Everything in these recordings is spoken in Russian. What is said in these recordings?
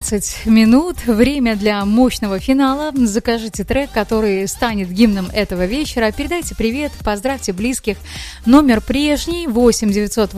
20 минут. Время для мощного финала. Закажите трек, который станет гимном этого вечера. Передайте привет, поздравьте близких. Номер прежний 8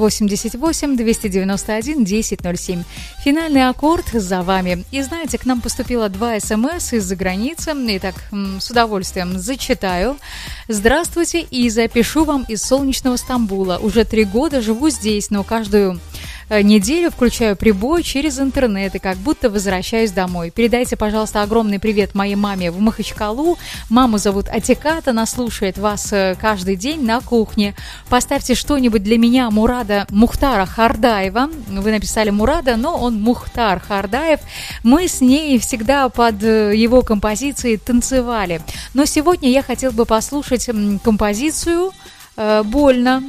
988 291 1007. Финальный аккорд за вами. И знаете, к нам поступило 2 смс из-за границы. Итак, с удовольствием зачитаю. Здравствуйте, и запишу вам из солнечного Стамбула. Уже 3 года живу здесь, но каждую неделю включаю прибой через интернет и как будто возвращаюсь домой. Передайте, пожалуйста, огромный привет моей маме в Махачкалу. Маму зовут Атикат, она слушает вас каждый день на кухне. Поставьте что-нибудь для меня Мухтара Хардаева. Вы написали Мурада, но он Мухтар Хардаев. Мы с ней всегда под его композицией танцевали. Но сегодня я хотела бы послушать композицию «Больно».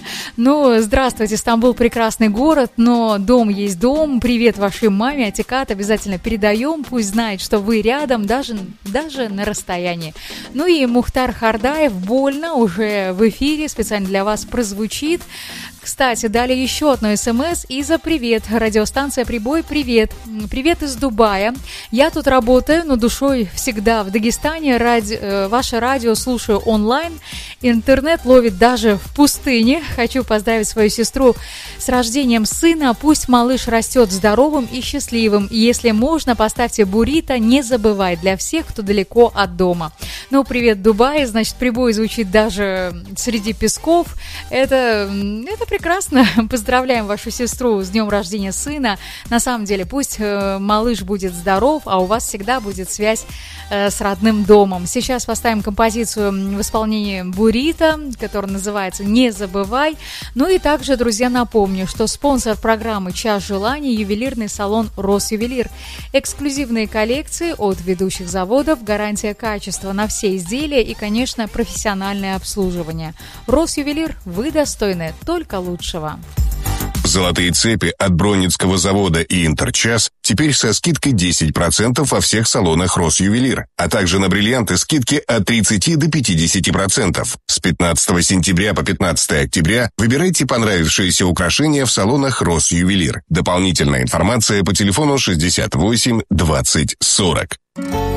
Ну, здравствуйте, Стамбул прекрасный город, но дом есть дом. Привет вашей маме, Атикат, обязательно передаем, пусть знает, что вы рядом, даже на расстоянии. Ну и Мухтар Хардаев «Больно» уже в эфире, специально для вас прозвучит. Кстати, дали еще одно смс и за привет. Радиостанция «Прибой», привет. Привет из Дубая. Я тут работаю, но душой всегда в Дагестане. Ваше радио слушаю онлайн. Интернет ловит даже в пустыне. Хочу поздравить свою сестру с рождением сына. Пусть малыш растет здоровым и счастливым. И если можно, поставьте буррито. Не забывай, для всех, кто далеко от дома. Ну, привет, Дубай. Значит, «Прибой» звучит даже среди песков. Это прекрасно. Поздравляем вашу сестру с днем рождения сына. На самом деле, пусть малыш будет здоров, а у вас всегда будет связь с родным домом. Сейчас поставим композицию в исполнении буррито, которая называется «Не забывай». Ну и также, друзья, напомню, что спонсор программы «Час желаний» — ювелирный салон «Росювелир». Эксклюзивные коллекции от ведущих заводов, гарантия качества на все изделия и, конечно, профессиональное обслуживание. «Росювелир», вы достойны только лучшего. Золотые цепи от Бронницкого завода и Интерчас теперь со скидкой 10% во всех салонах Росювелир, а также на бриллианты скидки от 30 до 50%. С 15 сентября по 15 октября выбирайте понравившиеся украшения в салонах Росювелир. Дополнительная информация по телефону 68 20 40.